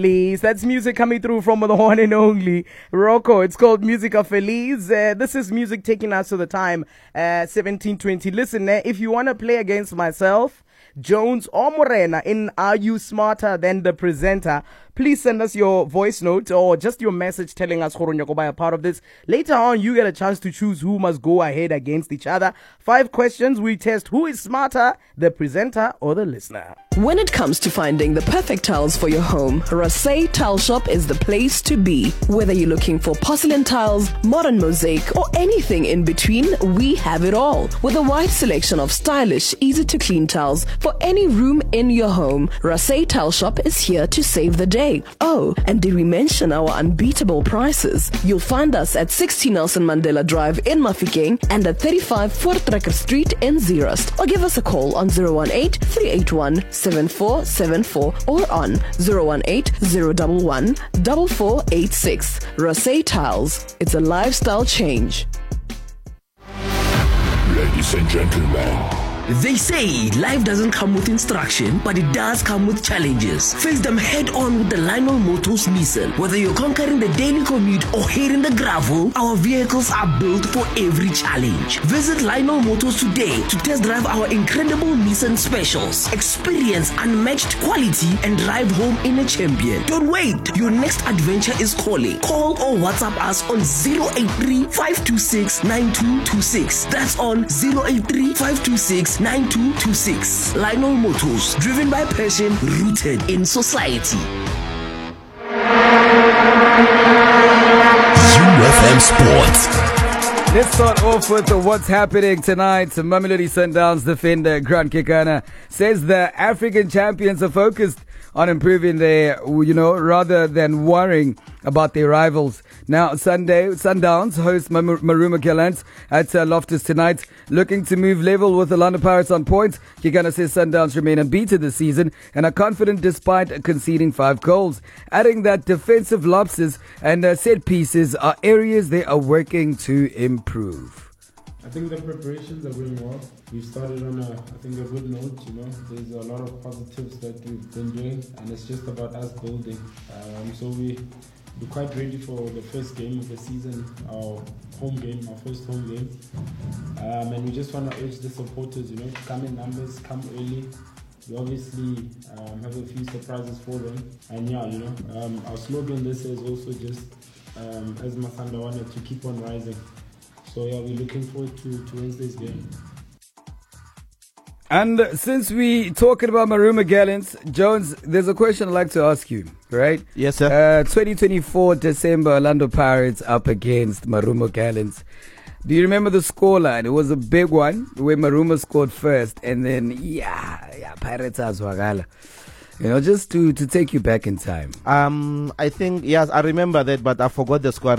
Feliz. That's music coming through from the one and only Rocco. It's called Musica Feliz. This is music taking us to the time 1720. Listen, if you want to play against myself, Jones or Morena in Are You Smarter Than the Presenter, please send us your voice note or just your message telling us Khoronyakoba a part of this. Later on, you get a chance to choose who must go ahead against each other. 5 questions. We test who is smarter, the presenter or the listener. When it comes to finding the perfect tiles for your home, Rasay Tile Shop is the place to be. Whether you're looking for porcelain tiles, modern mosaic, or anything in between, we have it all. With a wide selection of stylish, easy-to-clean tiles for any room in your home, Rasay Tile Shop is here to save the day. Oh, and did we mention our unbeatable prices? You'll find us at 60 Nelson Mandela Drive in Mafikeng and at 35 Voortrekker Street in Zeerust. Or give us a call on 018-381-7474 or on 018-011-4486. Rasay Tiles. It's a lifestyle change. Ladies and gentlemen, they say life doesn't come with instruction, but it does come with challenges. Face them head on with the Lionel Motors Nissan. Whether you're conquering the daily commute or hitting the gravel, our vehicles are built for every challenge. Visit Lionel Motors today to test drive our incredible Nissan specials. Experience unmatched quality and drive home in a champion. Don't wait. Your next adventure is calling. Call or WhatsApp us on 083-526-9226. That's on 083-526-9226. Lionel Motors, driven by passion, rooted in society. UFM Sports. Let's start off with what's happening tonight. Mamelodi Sundowns defender Grant Kekana says the African champions are focused on improving their, rather than worrying about their rivals. Now, Sunday, Sundowns host Maruma Gallants at Loftus tonight, looking to move level with the Orlando Pirates on points. Kekana says Sundowns remain unbeaten this season and are confident despite conceding 5 goals, adding that defensive lapses and set pieces are areas they are working to improve. I think the preparations are going well. We started on a good note, There's a lot of positives that we've been doing, and it's just about us building. So we're quite ready for the first game of the season, our first home game. And we just want to urge the supporters, to come in numbers, come early. We obviously have a few surprises for them. And our slogan this is also just, as Masanda wanted, to keep on rising. So we're looking forward to Wednesday's game. And since we talking about Maruma Gallants, Jones, there's a question I'd like to ask you, right? Yes, sir. 2024 December, Orlando Pirates up against Maruma Gallants. Do you remember the scoreline? It was a big one where Maruma scored first, and then Pirates as Wagala. Just to take you back in time. I think, yes, I remember that, but I forgot the score.